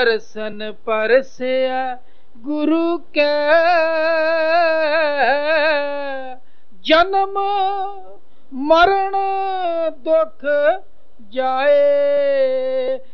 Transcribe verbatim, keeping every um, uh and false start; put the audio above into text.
दर्शन Persia गुरु के, जन्म मरण दुख जाए।